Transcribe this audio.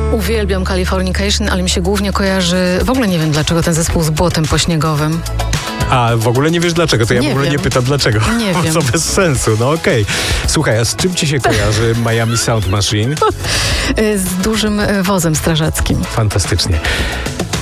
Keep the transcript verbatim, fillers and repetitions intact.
Uwielbiam Californication, ale mi się głównie kojarzy, w ogóle nie wiem dlaczego, ten zespół z błotem pośniegowym. A w ogóle nie wiesz dlaczego? To ja Nie w ogóle wiem. nie pytam dlaczego. Nie Bo wiem. to bez sensu, no okej. Słuchaj, a z czym ci się kojarzy Miami Sound Machine? Z dużym e, wozem strażackim. Fantastycznie.